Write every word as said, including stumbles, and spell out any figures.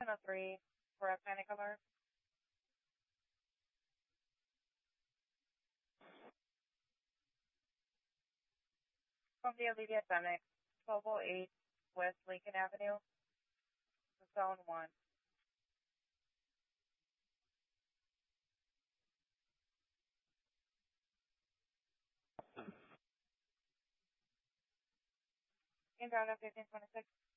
seven oh three for a panic alert. From the Olivia Phoenix, twelve oh eight West Lincoln Avenue, zone one. Inbound at fifteen twenty-six.